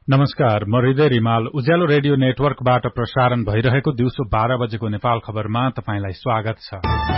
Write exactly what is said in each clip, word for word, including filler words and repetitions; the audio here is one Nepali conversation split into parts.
नमस्कार, म हृदय रिमाल उज्यालो रेडियो नेटवर्कबाट प्रसारण भइरहेको दिउँसो बाह्र बजेको नेपाल खबरमा तपाईंलाई स्वागत छ।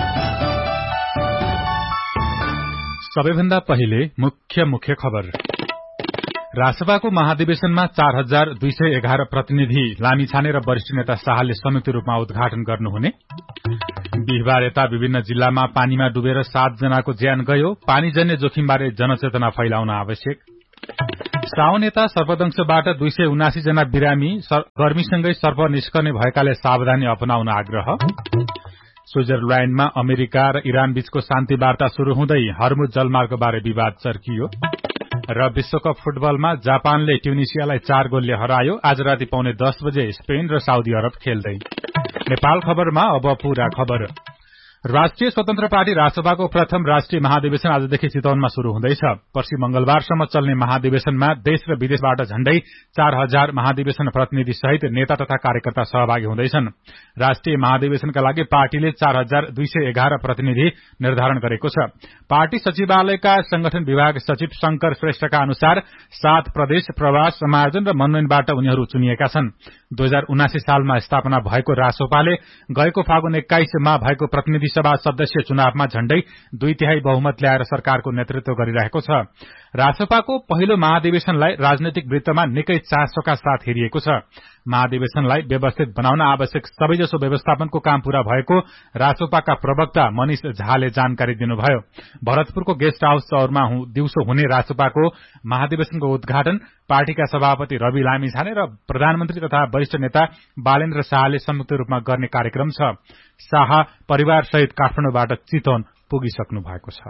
सबैभन्दा पहिले मुख्य मुख्य खबर। रासपाको महाधिवेशनमा चार हजार दुई सय एघार प्रतिनिधि लामिछाने र वरिष्ठ नेता शाहले संयुक्त रूपमा उद्घाटन गर्नुहुने। बिहिबार यता विभिन्न जिल्लामा पानीमा डुबेर सात जनाको ज्यान गयो। पानीजन्य जोखिमबारे जनचेतना फैलाउन आवश्यक। साउन यता सर्पदंशबाट दुई सय उनासी जना बिरामी, गर्मीसँगै सर्प निस्कने भएकाले सावधानी अपनाउन आग्रह। स्विजरल्याण्डमा अमेरिका र इरान बीचको शान्ति वार्ता शुरू हुँदै हर्मुज जलमार्गबारे विवाद चर्कियो। र विश्वकप फुटबलमा जापानले ट्युनिसियालाई चार गोलले हरायो। आज राति पौने दस बजे स्पेन र साउदी अरब खेल्दै। नेपाल खबरमा अब पूरा खबर। राष्ट्रिय स्वतन्त्र पार्टी रासपाको प्रथम राष्ट्रिय महाधिवेशन आजदेखि चितवनमा शुरू हुँदैछ। पर्सि मंगलबारसम्म चल्ने महाधिवेशनमा देश र विदेशबाट झण्डै चार हजार महाधिवेशन प्रतिनिधि सहित नेता तथा कार्यकर्ता सहभागी हुँदैछन्। राष्ट्रिय महाधिवेशनका लागि पार्टीले चार हजार दुई सय एघार प्रतिनिधि निर्धारण गरेको छ। पार्टी सचिवालयका संगठन विभाग सचिव शंकर श्रेष्ठका अनुसार सात प्रदेश, प्रवास, समायोजन र मनोनयनबाट उनीहरू चुनिएका छन्। दुई हजार उनासी सालमा स्थापना भएको रासोपाले गएको फागुन एक्काइसमा भएको प्रतिनिधि सभा सदस्य चुनावमा झण्डै दुई तिहाई बहुमत ल्याएर सरकारको नेतृत्व गरिरहेको छ। रासपाको पहिलो महाधिवेशनलाई राजनैतिक वृत्तमा निकै चासोका साथ हेरिएको छ। महाधिवेशनलाई व्यवस्थित बनाउन आवश्यक सबैजसो व्यवस्थापनको काम पूरा भएको रासोपाका प्रवक्ता मनिष झाले जानकारी दिनुभयो। भरतपुरको गेस्ट हाउस चौरमा दिउँसो हुने रासोपाको महाधिवेशनको उद्घाटन पार्टीका सभापति रवि लामिछाने र प्रधानमन्त्री तथा वरिष्ठ नेता बालेन्द्र शाहले संयुक्त रूपमा गर्ने कार्यक्रम छ। शाह परिवार सहित काठमाडौँबाट चितवन पुगिसक्नु भएको छ।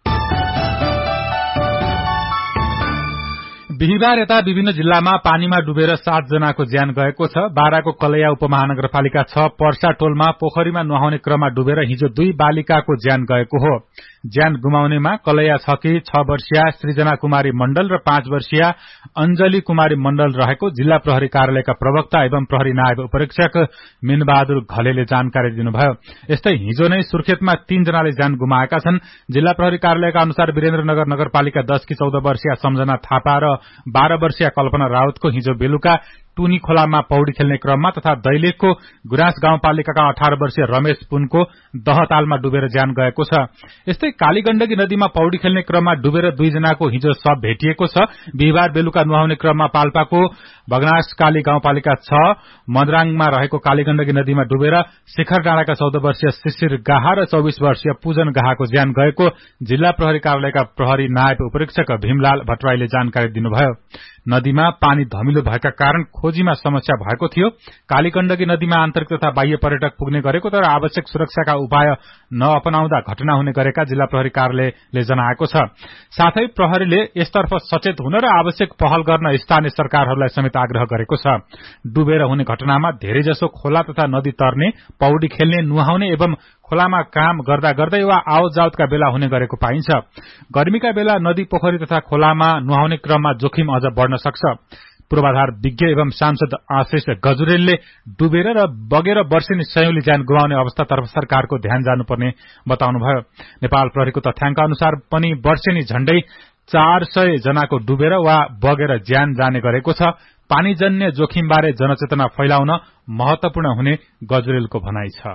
बिहिबार यता विभिन्न जिल्लामा पानीमा डुबेर सात जनाको ज्यान गएको छ। बाराको कलैया उपमहानगरपालिका छ पर्सा टोलमा पोखरीमा नुहाउने क्रममा डुबेर हिजो दुई बालिकाको ज्यान गएको हो। ज्यान गुमाउनेमा कलैया छकी छ वर्षीया सृजना कुमारी मण्डल र पाँच वर्षीया अञ्जली कुमारी मण्डल रहेको जिल्ला प्रहरी कार्यालयका प्रवक्ता एवं प्रहरी नायब उपरीक्षक मिनबहादुर घलेले जानकारी दिनुभयो। यस्तै हिजो नै सुर्खेतमा तीन जनाले ज्यान गुमाएका छन्। जिल्ला प्रहरी कार्यालयका अनुसार वीरेन्द्रनगर नगरपालिका दश की चौध वर्षीया सम्झना थापा र बाह्र वर्षीय कल्पना राउतको हिजो बेलुका टुनी खोलामा पौडी खेल्ने क्रममा तथा दैलेखको गुराँस गाउँपालिकाका अठार वर्षीय रमेश पुनको दहतालमा डुबेर ज्यान गएको छ। यस्तै कालीगण्डकी नदीमा पौडी खेल्ने क्रममा डुबेर दुईजनाको हिजो शव भेटिएको छ। बिहिबार बेलुका नुहाउने क्रममा पाल्पाको बगनास काली गाउँपालिका छ मदराङमा रहेको कालीगण्डकी नदीमा डुबेर शिखर डाँडाका चौध वर्षीय शिशिर गाहा र चौबिस वर्षीय पूजन गाहाको ज्यान गएको जिल्ला प्रहरी कार्यालयका प्रहरी नायब उपरीक्षक भीमलाल भट्टराईले जानकारी दिनुभयो। नदीमा पानी धमिलो भएका कारण खोजीमा समस्या भएको थियो। कालीगण्डकी नदीमा आन्तरिक तथा बाह्य पर्यटक पुग्ने गरेको तर आवश्यक सुरक्षाका उपाय नअपनाउँदा घटना हुने गरेका जिल्ला प्रहरी कार्यालयले जनाएको छ। साथै प्रहरीले यसतर्फ सचेत हुन र आवश्यक पहल गर्न स्थानीय सरकारहरूलाई समेत आग्रह गरेको छ। डुबेर हुने घटनामा धेरैजसो खोला तथा नदी तर्ने, पौडी खेल्ने, नुहाउने एवं खोलामा काम गर्दा गर्दै वा आवत जावतका बेला हुने गरेको पाइन्छ। गर्मीका बेला नदी, पोखरी तथा खोलामा नुहाउने क्रममा जोखिम अझ बढ़न सक्छ। पूर्वाधार विज्ञ एवं सांसद आशिष गजुरेलले डुबेर र बगेर वर्षेनी सयौंले ज्यान गुमाउने अवस्थातर्फ सरकारको ध्यान जानुपर्ने बताउनुभयो। नेपाल प्रहरीको तथ्याङ्क अनुसार पनि वर्षेनी झण्डै चार सय जनाको डुबेर वा बगेर ज्यान जाने गरेको छ। पानीजन्य जोखिमबारे जनचेतना फैलाउन महत्वपूर्ण हुने गजुरेलको भनाइ छ।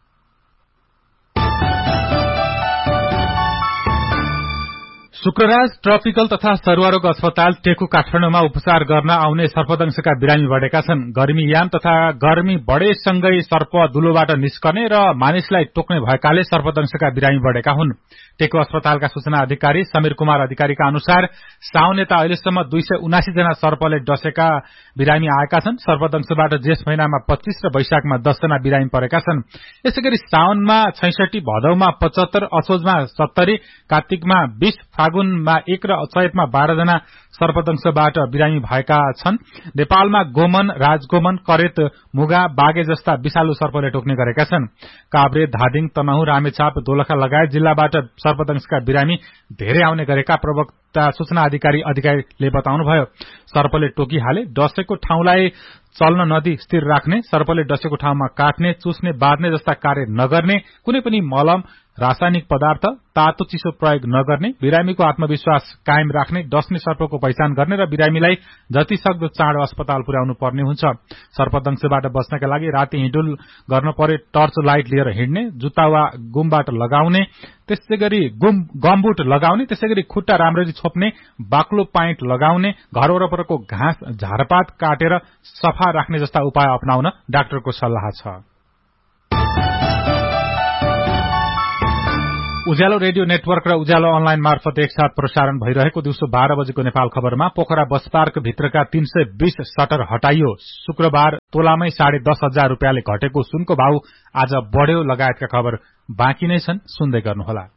शुक्रराज ट्रपिकल तथा सरुवारोग अस्पताल टेकु काठमाडौँमा उपचार गर्न आउने सर्पदंशका बिरामी बढेका छन्। गर्मीयाम तथा गर्मी बढेसँगै सर्प दुलोबाट निस्कने र मानिसलाई टोक्ने भएकाले सर्पदंशका बिरामी बढेका हुन्। टेकु अस्पतालका सूचना अधिकारी समीर कुमार अधिकारीका अनुसार साउन यता अहिलेसम्म दुई सय उनासी जना सर्पले डसेका बिरामी आएका छन्। सर्पदंशबाट जेठ महिनामा पच्चीस र वैशाखमा दस जना बिरामी परेका छन्। यसैगरी साउनमा छैसठी, भदौमा पचहत्तर, असोजमा सत्तरी, कार्तिकमा बीस, फागुनमा एक र चैतमा बाह्र जना सर्पदंशबाट बिरामी भएका छन्। नेपालमा गोमन, राजगोमन, करेत, मुगा, बागे जस्ता विषालु सर्पले टोक्ने गरेका छन्। काभ्रे, धादिङ, तनहुँ, रामेछाप, दोलखा लगायत जिल्लाबाट सर्पदंशका बिरामी धेरै आउने गरेका प्रवक्ता सूचना अधिकारी अधिकारीले बताउनुभयो। सर्पले टोकिहाले डसेको ठाउँलाई चल्न नदी स्थिर राख्ने, सर्पले डसेको ठाउँमा काट्ने, चुस्ने, बाँध्ने जस्ता कार्य नगर्ने, कुनै पनि मलम रासायनिक पदार्थ, तातो चिसो प्रयोग नगर्ने, बिरामीको आत्मविश्वास कायम राख्ने, डस्ने सर्पको पहिचान गर्ने र बिरामीलाई जति सक्दो चाँडो अस्पताल पुर्याउनु पर्ने हुन्छ। सर्पदंशबाट बच्नका लागि राति हिँडुल गर्न परे टर्च लाइट लिएर हिँड्ने, जुत्ता वा गुमबाट लगाउने, त्यसैगरी गुम गमबुट लगाउने, त्यसैगरी खुट्टा राम्ररी छोप्ने, बाक्लो पाइन्ट लगाउने, घर वरपरको घाँस झारपात काटेर सफा राख्ने जस्ता उपाय अपनाउन डाक्टरको सल्लाह छ। उज्यालो रेडियो नेटवर्क र उज्यालो अनलाइन मार्फत एकसाथ प्रसारण भइरहेको दिउँसो बाह्र बजेको नेपाल खबरमा पोखरा बस पार्क भित्रका तीन सय बीस शटर हटाइयो। शुक्रबार तोलामै साढे दस हजार रूपियाँले घटेको सुनको भाव आज बढ्यो लगायतका खबर बाँकी नै छन्, सुन्दै गर्नुहोला।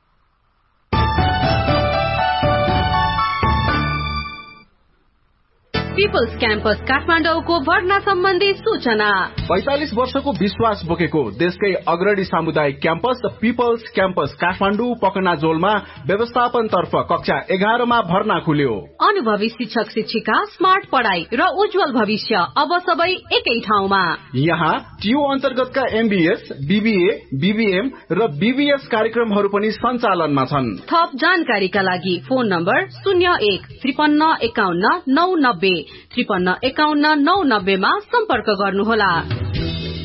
पीपल्स क्याम्पस काठमाडौँको भर्ना सम्बन्धी सूचना। पैंतालिस वर्षको विश्वास बोकेको देशकै अग्रणी सामुदायिक क्याम्पस पीपल्स क्याम्पस काठमाडौँ पकनाजोलमा व्यवस्थापन तर्फ कक्षा एघारमा भर्ना खुल्यो। अनुभवी शिक्षक शिक्षिका, स्मार्ट पढ़ाई र उज्जवल भविष्य अब सबै एकै ठाउँमा। यहाँ टियू अन्तर्गतका एमबीएस, बीबीए, बीबीएम र बीबीएस कार्यक्रमहरू पनि सञ्चालनमा छन्। थप जानकारीका लागि फोन नम्बर शून्य एक त्रिपन्न एकाउन्न नौ नब्बे त्रिपन्न एकाउन्न नौ नब्बेमा सम्पर्क गर्नुहोला।